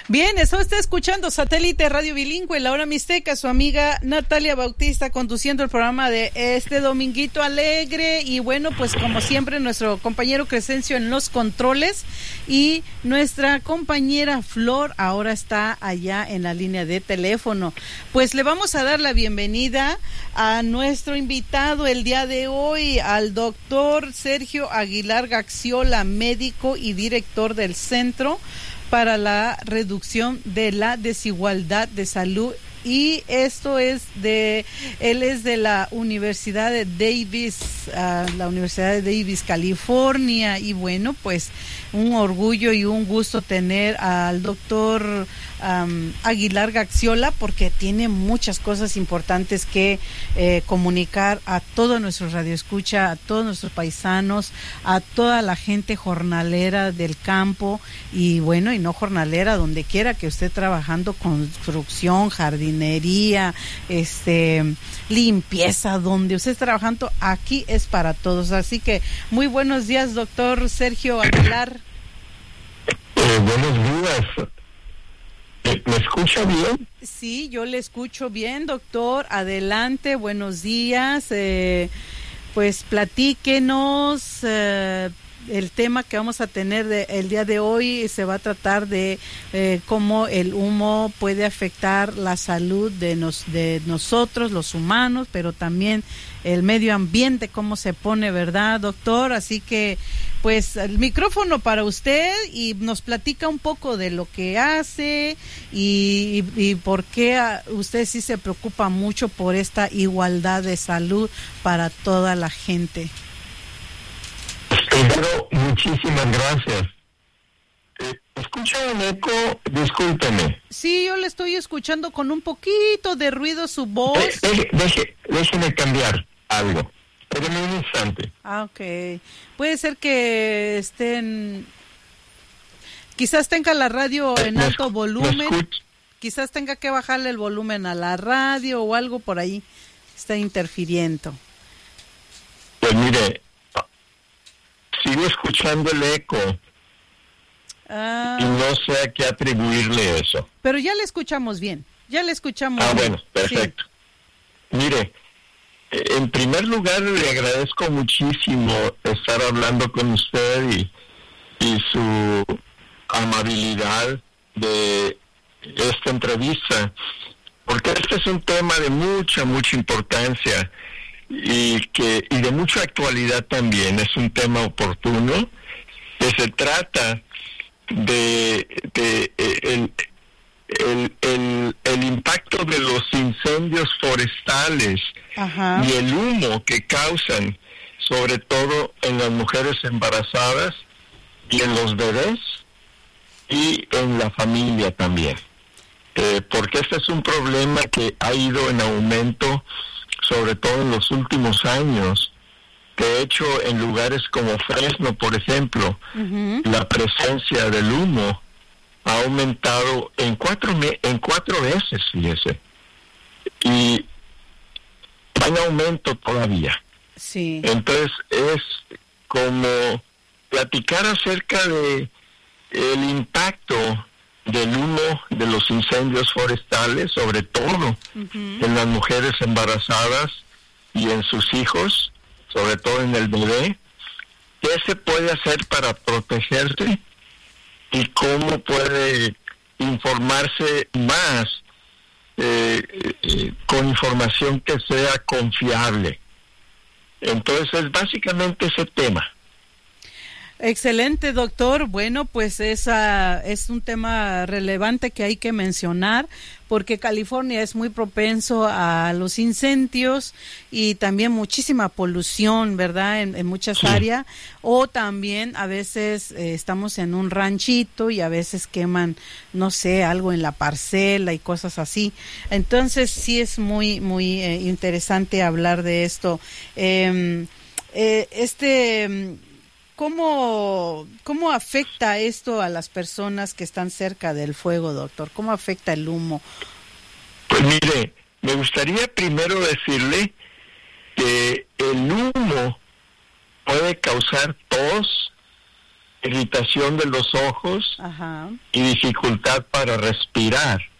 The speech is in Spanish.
Bien, eso está escuchando Satélite Radio Bilingüe, la hora mixteca, su amiga Natalia Bautista conduciendo el programa de este dominguito alegre y bueno, pues como siempre nuestro compañero Crescencio en los controles y nuestra compañera Flor ahora está allá en la línea de teléfono. Pues le vamos a dar la bienvenida a nuestro invitado el día de hoy, al doctor Sergio Aguilar Gaxiola, médico y director del Centro para la Reducción de la Desigualdad de Salud, y esto es él es de la Universidad de Davis, California, y bueno, pues un orgullo y un gusto tener al doctor Aguilar Gaxiola, porque tiene muchas cosas importantes que comunicar a todo nuestro radioescucha, a todos nuestros paisanos, a toda la gente jornalera del campo y bueno, y no jornalera, donde quiera que esté trabajando, construcción, jardinería, limpieza, donde usted esté trabajando, aquí es para todos. Así que muy buenos días, doctor Sergio Aguilar. Buenos días. ¿Me escucha bien? Sí, yo le escucho bien, doctor. Adelante, buenos días. Pues platíquenos. El tema que vamos a tener el día de hoy se va a tratar de cómo el humo puede afectar la salud de nosotros, los humanos, pero también el medio ambiente, cómo se pone, ¿verdad, doctor? Así que, pues, el micrófono para usted y nos platica un poco de lo que hace y por qué usted sí se preocupa mucho por esta igualdad de salud para toda la gente. Primero, muchísimas gracias. ¿Escucha un eco? Discúlpeme. Sí, yo le estoy escuchando con un poquito de ruido su voz. Déjeme cambiar algo. Espérame un instante. Ok. Puede ser que quizás tenga la radio en alto volumen. Quizás tenga que bajarle el volumen a la radio o algo por ahí. Está interfiriendo. Pues mire, sigo escuchando el eco y no sé a qué atribuirle eso. Pero ya le escuchamos bien, Bueno, perfecto. Sí. Mire, en primer lugar le agradezco muchísimo estar hablando con usted y su amabilidad de esta entrevista, porque este es un tema de mucha importancia y de mucha actualidad también. Es un tema oportuno que se trata de el impacto de los incendios forestales. Ajá. Y el humo que causan, sobre todo en las mujeres embarazadas y en los bebés y en la familia también, porque este es un problema que ha ido en aumento, sobre todo en los últimos años. De hecho, en lugares como Fresno, por ejemplo, la presencia del humo ha aumentado en cuatro veces, fíjese. Y va en aumento todavía. Sí. Entonces, es como platicar acerca de el impacto del humo de los incendios forestales, sobre todo en las mujeres embarazadas y en sus hijos, sobre todo en el bebé. ¿Qué se puede hacer para protegerse y cómo puede informarse más con información que sea confiable? Entonces es básicamente ese tema. Excelente, doctor. Bueno, pues es un tema relevante que hay que mencionar, porque California es muy propenso a los incendios y también muchísima polución, ¿verdad? En muchas áreas. O también a veces estamos en un ranchito y a veces queman, no sé, algo en la parcela y cosas así. Entonces sí es muy interesante hablar de esto. ¿Cómo afecta esto a las personas que están cerca del fuego, doctor? ¿Cómo afecta el humo? Pues mire, me gustaría primero decirle que el humo puede causar tos, irritación de los ojos y dificultad para respirar.